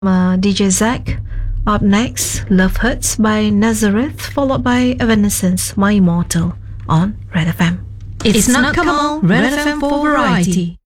DJ Zach. Up next, Love Hurts by Nazareth, followed by Evanescence, My Immortal, on Red FM. It's not Kamal, Red FM for variety.